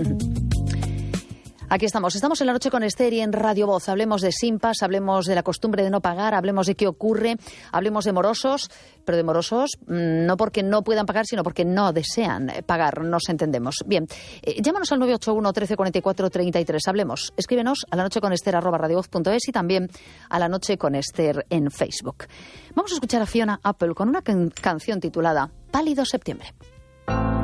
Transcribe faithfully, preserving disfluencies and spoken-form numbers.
Aquí estamos, estamos en La Noche con Esther y en Radio Voz. Hablemos de simpas, hablemos de la costumbre de no pagar, hablemos de qué ocurre, hablemos de morosos, pero de morosos no porque no puedan pagar, sino porque no desean pagar, nos entendemos. Bien, eh, llámanos al nueve ocho uno, trece cuarenta y cuatro, treinta y tres, hablemos, escríbenos a lanocheconester arroba radiovoz punto es y también a La Noche con Esther en Facebook. Vamos a escuchar a Fiona Apple con una can- canción titulada Pálido Septiembre.